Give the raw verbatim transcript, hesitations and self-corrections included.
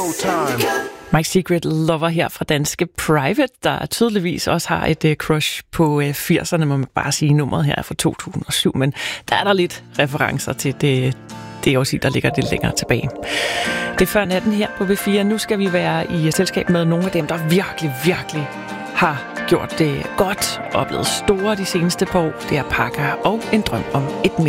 Mike Secret Lover her fra danske Private, der tydeligvis også har et uh, crush på uh, firserne, må man bare sige. Nummeret her er fra to tusind og syv, men der er der lidt referencer til det, det også, der ligger lidt længere tilbage. Det er før natten her på B fire. Nu skal vi være i selskab med nogle af dem, der virkelig, virkelig har gjort det godt og blevet store de seneste par år. Det er Pakker og En drøm om et